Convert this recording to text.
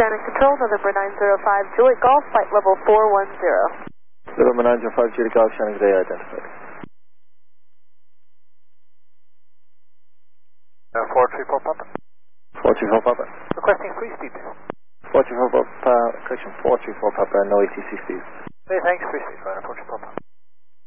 Shannon Control, November 905, Juliet Golf, flight level 410. November 905, Juliet Golf, Shannon, good day, identified. 434 Papa. 434 Papa. Requesting free speed. 434 Papa, correction, 434 Papa, no ATC speed. Hey, thanks, free speed, 434 Papa.